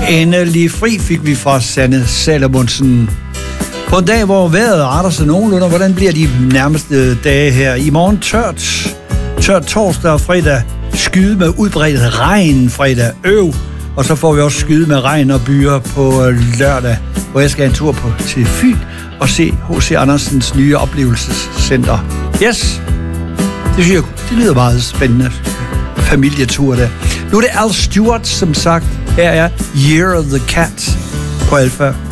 Endelig fri fik vi fra Sanne Salomonsen. På en dag, hvor vejret retter sig nogenlunde, hvordan bliver de nærmeste dage her? I morgen tørt torsdag og fredag, skyde med udbredt regn fredag, og så får vi også skyde med regn og byer på lørdag, hvor jeg skal en tur til Fyn og se H.C. Andersens nye oplevelsescenter. Yes, det synes jeg, det lyder meget spændende. Familietur der. Nu er det Al Stewart, som sagt. Her er Year of the Cat på Alpha.